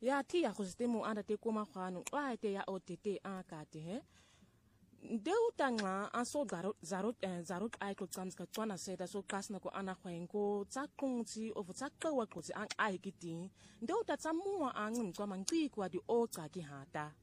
ya ti ya go stemo anda te koma khano wa te ya otete a kate he deutanga aso zarot ai ko tsamska tswana seda so kasna ko ana khwenko tsa qungtsi of tsa qwa qotsi ang ai kiting deuta tsamua ang ngcwa mangci kwa di o tsa ki hata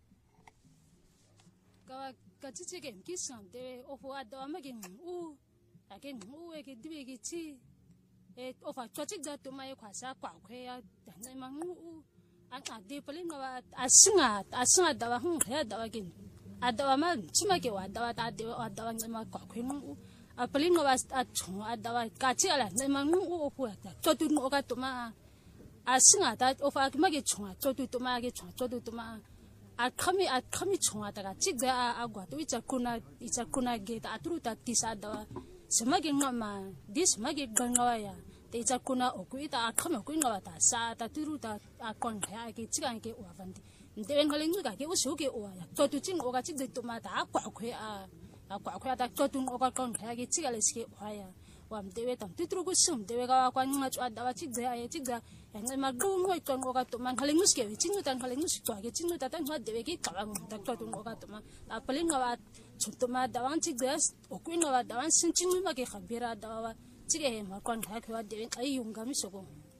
ka tsitsi ke mkisante of wa da magin u aken u e ke dibe ke ti e of a tsatsi da to mai khwasa kwa khya da mangu u anga de pelin wa asinga da wa ya da wa kin adawa ma chima ke wa da wa ta de wa da wa ma kwa khinu a pelin wa a chu adawa ka chi ala ne mangu u fu ta to tu no ka to ma asinga da of a ma ke chu to tu to ma ke chu to tu to ma a khami chu ta ka chi ga a gwa to icha kuna ge ta atru ta ti sa da wa sema ke ngama dis ma ke ganga ya te icha kuna okuita a khama ku ngawa ta sa ta turu ta a kon kha ke chiga ke wa vandi ndewen khaling ga ke usu ke wa ya to tu ching o ga chi de to ma ta kwa khwe a kwa khwe ta to tu o ga kon kha ke chiga le ske wa ya wa mdewe tam titru ku sum dewe ga kwa nga chu da wa chi de ya chi ga ya ngai ma gu ngoi ton o ga to man khaling mus ke chi nu tan khaling mus to ke chi nu ta tan ha dewe ke ka wa ta to tu o ga to ma a paling ga wa chu to ma da wan chi ga o ku nga wa da wan sin chi nu ma ke khabira da wa chige ma kon kha khwa de ai yung ga mi so ko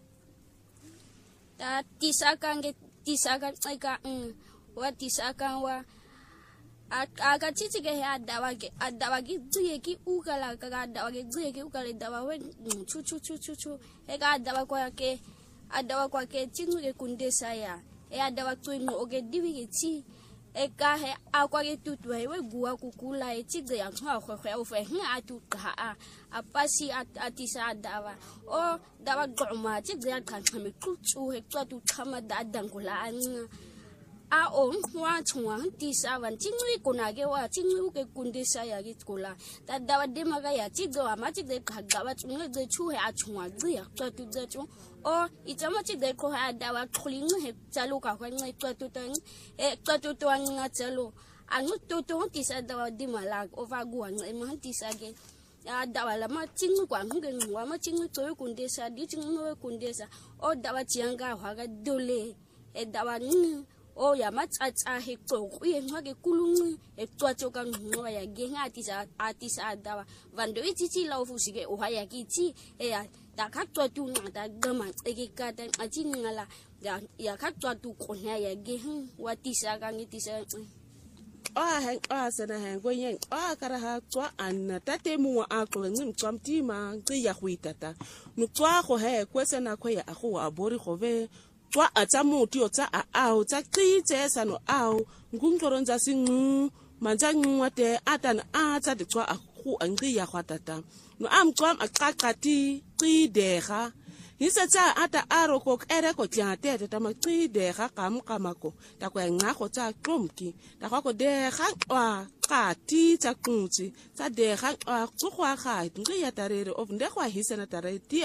ta tisakan ai ka wa tisakan wa aga chige ya dawa ge zuye ki ukala ka dawa ge zuye ki ukala dawa we chu e ga dawa kwa ke chingu ge kunde saya e dawa tuinu oge diwi ge chi e ka he akwa ge tutu he we gua kukula e chige ya khwa khwa o fe ha atu ka a pasi atisa dawa o dawa goma chige ya kan khame kuchu he tu khama da dangula an a o wa chwa tisa wan chingui kunage wa chingui ke kunde saya ge kula ta dawa de maga ya chige wa ma chige ka ga wa chunga de chu he a chwa ge ya tu de chu o itama chige ko ha dawa khling he chalu ka kwa ngai tu tan e tu nga chalu anu tu tisa dawa de mala o va gu an ma tisa ge ya dawa la ma chingu kwa ngai wa ma chingu to kunde sa di chingu kunde sa o dawa chianga wa ga dole e dawa ni o ya matsa he to ye ngake kulungu e twatso ka ngwa ya ge atisa dawa vando ititi la ofusike o haya kiti e ya ta ka twatu ngata gama e ke ka ta ngala ya ka twatu kona ya ge watisa ka ngitisa sana he go yen kara ha twa an tate mu a ko ngim twam ti ma ngi ya huitata nu twa go he kwese na ko ya go abori go ve twa atsa muti o tsa a tsa qitse sano a ngungqoronza singu manja ngwate atan a tsa de twa a khu angri ya khwatata no am twam a qaqati qidega hisetsa ata aro ko ere ko tlate ta ma qidega kamako ta ko nga go tsa qomki ta go de ga wa qati tsa qutsi tsa de ga tsugwa ga ngi ya tarere of nde kwa hisena tareti